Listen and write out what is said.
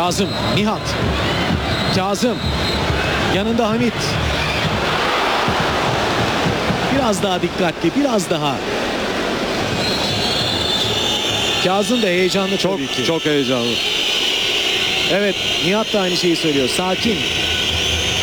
Kazım, Nihat. Kazım. Yanında Hamit. Biraz daha dikkatli, biraz daha. Kazım da heyecanlı tabii ki. Çok heyecanlı. Evet, Nihat da aynı şeyi söylüyor. Sakin.